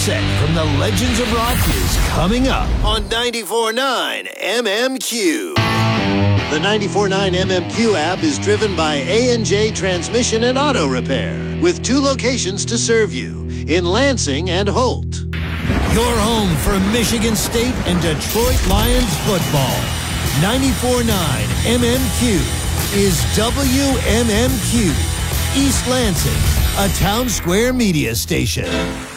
set from the Legends of Rock is coming up on 94.9 MMQ. The 94.9 MMQ app is driven by A&J Transmission and Auto Repair, with 2 locations to serve you, in Lansing and Holt. Your home for Michigan State and Detroit Lions football. 94.9 MMQ is WMMQ, East Lansing, a Town Square media station.